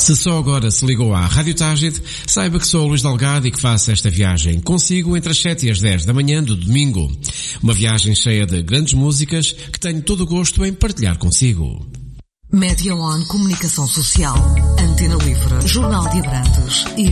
Se só agora se ligou à Rádio Tágide, saiba que sou o Luís Delgado e que faço esta viagem consigo entre as 7 e as 10 da manhã do domingo. Uma viagem cheia de grandes músicas que tenho todo o gosto em partilhar consigo. Média One Comunicação Social, Antena Livre, Jornal de Abrantes e